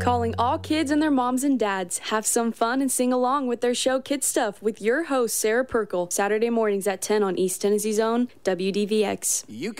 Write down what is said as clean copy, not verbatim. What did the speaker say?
Calling all kids and their moms and dads. Have some fun and sing along with their show Kid Stuff with your host, Sarah Perkle. Saturday mornings at 10 on East Tennessee's own WDVX.